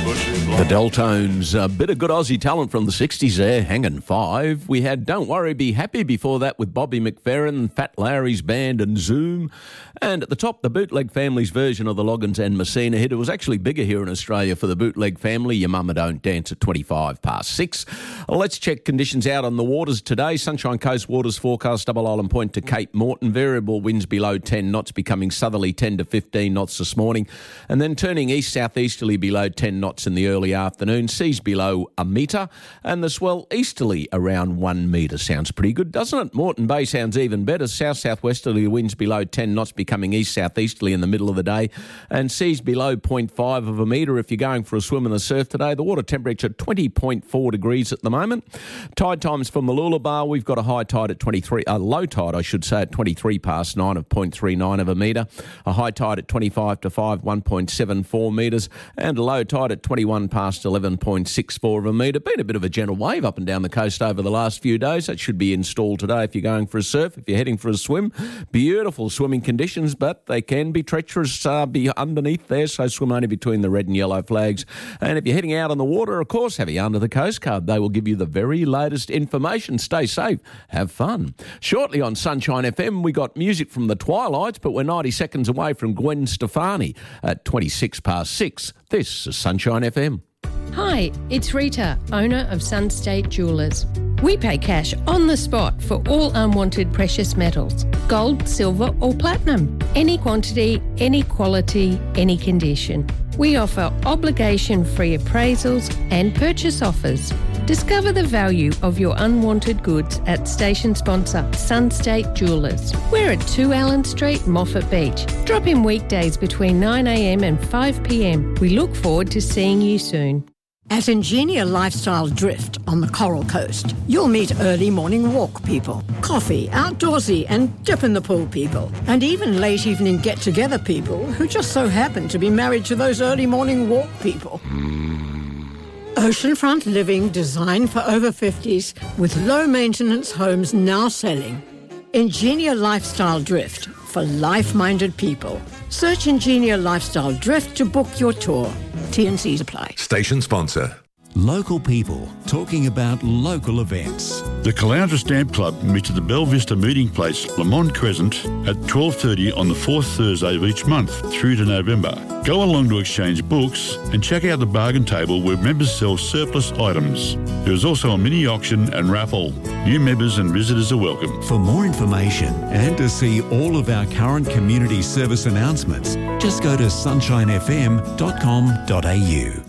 The Deltones, a bit of good Aussie talent from the 60s there, hanging 5. We had Don't Worry, Be Happy before that with Bobby McFerrin, Fat Larry's Band and Zoom. And at the top, the Bootleg Family's version of the Loggins and Messina hit. It was actually bigger here in Australia for the Bootleg Family. Your Mama Don't Dance at 6:25. Let's check conditions out on the waters today. Sunshine Coast waters forecast, Double Island Point to Cape Morton. Variable winds below 10 knots, becoming southerly 10 to 15 knots this morning. And then turning east-southeasterly below 10 knots in the early afternoon. Seas below a metre. And the swell easterly around 1 metre. Sounds pretty good, doesn't it? Moreton Bay sounds even better. South-southwesterly winds below 10 knots, becoming east-southeasterly in the middle of the day. And seas below 0.5 of a metre if you're going for a swim in the surf today. The water temperature 20.4 degrees at the moment. Tide times for Mooloolaba, we've got a high tide at 23, low tide I should say, at 23 past 9 of 0.39 of a metre. A high tide at 25 to 5, 1.74 metres. And a low tide at 21 past 11.64 of a metre. Been a bit of a gentle wave up and down the coast over the last few days. That should be installed today if you're going for a surf, if you're heading for a swim. Beautiful swimming conditions, but they can be treacherous be underneath there, so swim only between the red and yellow flags. And if you're heading out on the water, of course, have you under the Coast Guard. They will give you the very latest information. Stay safe. Have fun. Shortly on Sunshine FM, we got music from the Twilights, but we're 90 seconds away from Gwen Stefani at 6:26. This is Sunshine FM. Hi, it's Rita, owner of Sunstate Jewellers. We pay cash on the spot for all unwanted precious metals, gold, silver or platinum. Any quantity, any quality, any condition. We offer obligation-free appraisals and purchase offers. Discover the value of your unwanted goods at station sponsor Sunstate Jewellers. We're at 2 Allen Street, Moffat Beach. Drop in weekdays between 9 a.m. and 5 p.m. We look forward to seeing you soon. At Ingenia Lifestyle Drift on the Coral Coast, you'll meet early morning walk people, coffee, outdoorsy and dip in the pool people, and even late evening get-together people who just so happen to be married to those early morning walk people. Oceanfront living designed for over 50s with low-maintenance homes now selling. Ingenia Lifestyle Drift for life-minded people. Search Ingenia Lifestyle Drift to book your tour. T&Cs apply. Station sponsor. Local people talking about local events. The Caloundra Stamp Club meets at the Belle Vista Meeting Place, Lamont Crescent, at 12:30 on the fourth Thursday of each month through to November. Go along to exchange books and check out the bargain table where members sell surplus items. There is also a mini auction and raffle. New members and visitors are welcome. For more information and to see all of our current community service announcements, just go to sunshinefm.com.au.